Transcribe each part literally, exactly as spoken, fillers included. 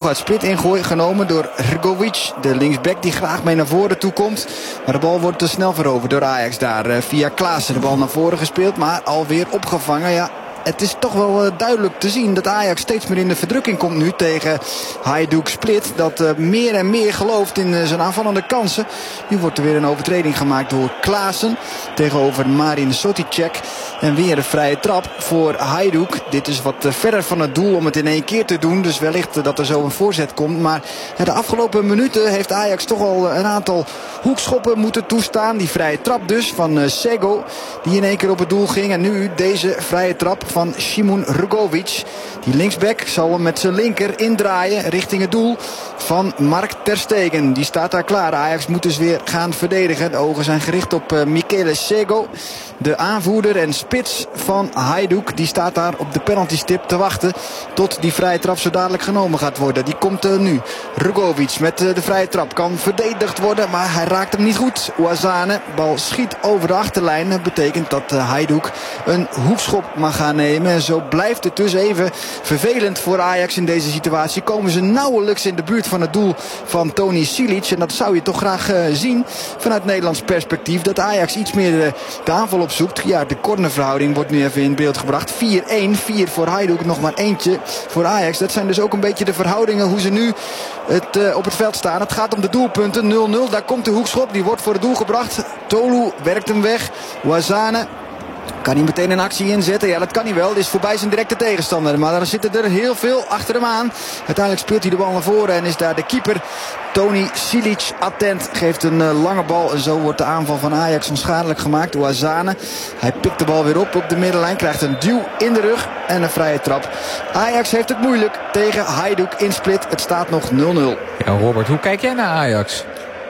uit Split ingooi genomen door Hrgovic. De linksback die graag mee naar voren toe komt. Maar de bal wordt te snel veroverd door Ajax daar. Uh, via Klaassen de bal naar voren gespeeld. Maar alweer opgevangen. Ja, het is toch wel uh, duidelijk te zien dat Ajax steeds meer in de verdrukking komt nu tegen Hajduk Split. Dat uh, meer en meer gelooft in uh, zijn aanvallende kansen. Nu wordt er weer een overtreding gemaakt door Klaassen tegenover Marin Soticek. En weer een vrije trap voor Hajduk. Dit is wat uh, verder van het doel om het in één keer te doen. Dus wellicht uh, dat er zo een voorzet komt. Maar uh, de afgelopen minuten heeft Ajax toch al een aantal hoekschoppen moeten toestaan. Die vrije trap dus van uh, Sego. Die in één keer op het doel ging. En nu deze vrije trap van Šimon Hrgovic. Die linksback zal hem met zijn linker indraaien richting het doel van Mark ter Stegen. Die staat daar klaar. Ajax moet dus weer gaan verdedigen. De ogen zijn gericht op uh, Michele Sego. De aanvoerder en spits van Hajduk. Die staat daar op de penaltystip te wachten tot die vrije trap zo dadelijk genomen gaat worden. Die komt uh, nu. Hrgovic met uh, de vrije trap kan verdedigd worden, maar hij raakt hem niet goed. Ouazzane, bal schiet over de achterlijn. Dat betekent dat uh, Hajduk een hoekschop mag gaan nemen. En zo blijft het dus even vervelend voor Ajax in deze situatie. Komen ze nauwelijks in de buurt van het doel van Toni Cilic. En dat zou je toch graag uh, zien vanuit Nederlands perspectief. Dat Ajax iets meer uh, de aanval opzoekt. Ja, de cornerverhouding wordt nu even in beeld gebracht. vier één, vier voor Hajduk, nog maar eentje voor Ajax. Dat zijn dus ook een beetje de verhoudingen hoe ze nu het, uh, op het veld staan. Het gaat om de doelpunten. nul nul, daar komt de hoekschop. Die wordt voor het doel gebracht. Tolu werkt hem weg. Ouazzane kan hij meteen een actie inzetten? Ja, dat kan hij wel. Dit is voorbij zijn directe tegenstander. Maar dan zitten er heel veel achter hem aan. Uiteindelijk speelt hij de bal naar voren en is daar de keeper Toni Cilic attent. Geeft een uh, lange bal en zo wordt de aanval van Ajax onschadelijk gemaakt. Ouazzane, hij pikt de bal weer op op de middenlijn. Krijgt een duw in de rug en een vrije trap. Ajax heeft het moeilijk tegen Hajduk in Split. Het staat nog nul nul. Ja, Robert, hoe kijk jij naar Ajax?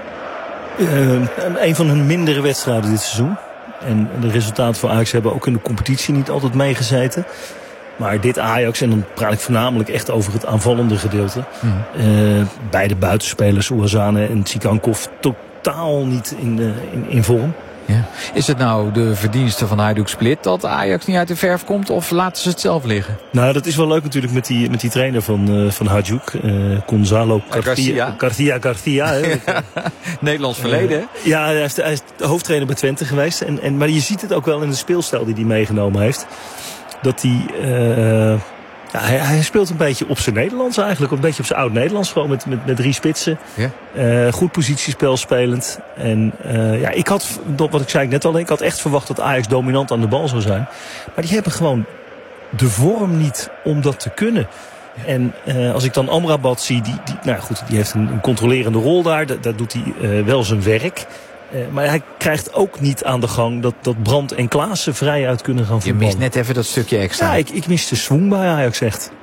Uh, een van hun mindere wedstrijden dit seizoen. En de resultaten van Ajax hebben ook in de competitie niet altijd meegezeten. Maar dit Ajax, en dan praat ik voornamelijk echt over het aanvallende gedeelte. Mm. Uh, beide buitenspelers, Ouazzane en Tsikankov, totaal niet in, uh, in, in vorm. Ja. Is het nou de verdienste van Hajduk Split dat Ajax niet uit de verf komt, of laten ze het zelf liggen? Nou, dat is wel leuk natuurlijk met die, met die trainer van, uh, van Hajduk, uh, Gonzalo Garcia. Garcia, Garcia. Hè. Nederlands verleden, hè? Uh, ja, hij is, hij is hoofdtrainer bij Twente geweest. En, en, maar je ziet het ook wel in de speelstijl die hij meegenomen heeft. Dat hij... Uh, Ja, hij, hij speelt een beetje op zijn Nederlands eigenlijk. Een beetje op zijn oud-Nederlands. Gewoon met, met, met drie spitsen. Ja. Uh, goed positiespel spelend. En uh, ja, ik had, wat ik zei net al, ik had echt verwacht dat Ajax dominant aan de bal zou zijn. Maar die hebben gewoon de vorm niet om dat te kunnen. En uh, als ik dan Amrabat zie, die, die, nou goed, die heeft een, een controlerende rol daar. Daar, daar doet hij uh, wel zijn werk. Uh, maar hij krijgt ook niet aan de gang dat, dat Brandt en Klaassen vrijuit kunnen gaan voetballen. Je mist net even dat stukje extra. Ja, ik, ik mis de swing bij Ajax echt.